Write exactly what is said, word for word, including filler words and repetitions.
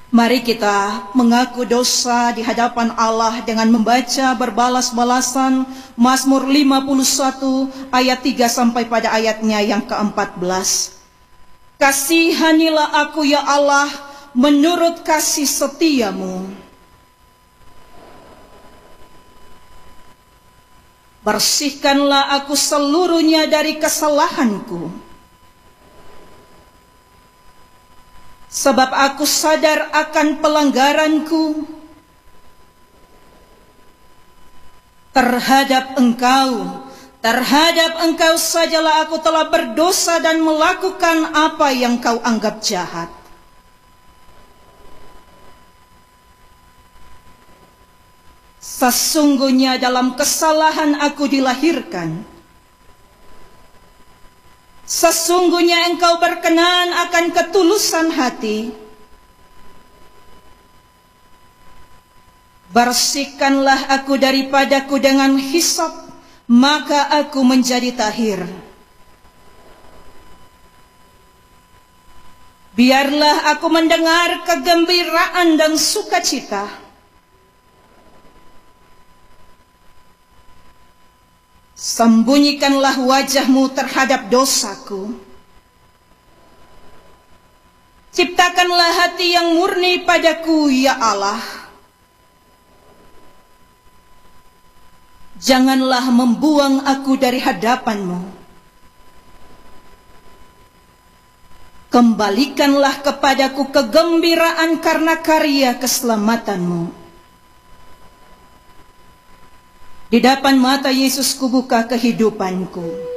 Mari kita mengaku dosa di hadapan Allah dengan membaca berbalas-balasan Mazmur lima puluh satu ayat tiga sampai pada ayatnya yang keempat belas. Kasihanilah aku ya Allah menurut kasih setiamu. Bersihkanlah aku seluruhnya dari kesalahanku. Sebab aku sadar akan pelanggaranku terhadap engkau. Terhadap engkau sajalah aku telah berdosa dan melakukan apa yang kau anggap jahat. Sesungguhnya dalam kesalahan aku dilahirkan. Sesungguhnya engkau berkenan akan ketulusan hati. Bersihkanlah aku daripadaku dengan hisap, maka aku menjadi tahir. Biarlah aku mendengar kegembiraan dan sukacita. Sembunyikanlah wajahmu terhadap dosaku. Ciptakanlah hati yang murni padaku, ya Allah. Janganlah membuang aku dari hadapanmu. Kembalikanlah kepadaku kegembiraan karena karya keselamatanmu. Di depan mata Yesus kubuka kehidupanku.